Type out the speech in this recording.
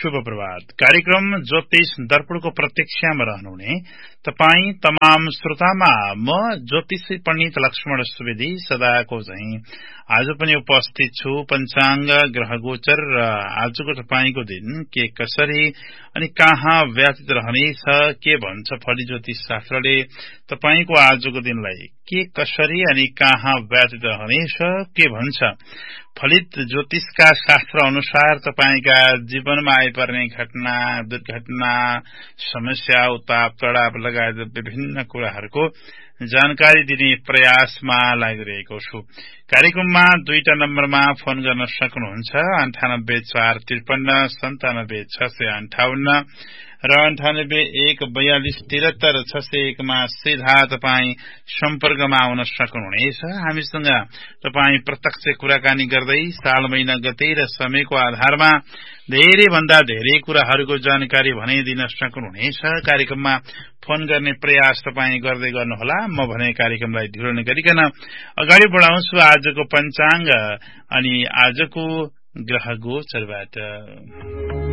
शुभ प्रभात। कार्यक्रम ज्योतिष दर्पणको प्रतीक्षामा रहनुहुने तपाई तमाम श्रोतामा म ज्योतिषी पण्डित लक्ष्मण सुवेदी सदाको चाहिँ आज पनि उपस्थित छु। पञ्चाङ्ग ग्रह गोचर र आजको तपाईको दिन के कसरी अनि कहाँ व्यतीत रहनेछ, के भन्छ फली ज्योतिष शास्त्रले तपाईको आजको दिनलाई के कसरी अनि कहाँ व्यतीत रहनेछ के भन्छ। फलित ज्योतिषका शास्त्र अनुसार तपाईका जीवनमा आइपर्ने घटना, दुर्घटना, समस्या, उताप चढाव लगायत विभिन्न कुराहरूको जानकारी दिने प्रयासमा लागिरहेको छु। कार्यक्रममा दुईटा नम्बरमा फोन गर्न सक्नुहुन्छ, 9845597658 र 9814437601 मा सीधा तपाई सम्पर्कमा आउन सक्नुहुनेछ। हामीसँग तपाई प्रत्यक्ष कुराकानी गर्दै साल, महिना, गते र समयको आधारमा धेरै भन्दा धेरै कुराहरूको जानकारी भने दिन सक्नुहुनेछ। कार्यक्रममा फोन गर्ने प्रयास तपाई गर्दै गर्नुहोला। म भने कार्यक्रमलाई ढिलो नगरिकन अगाडि बढाउँछु आजको पञ्चाङ्ग अनि आजको ग्रह गोचरबाट।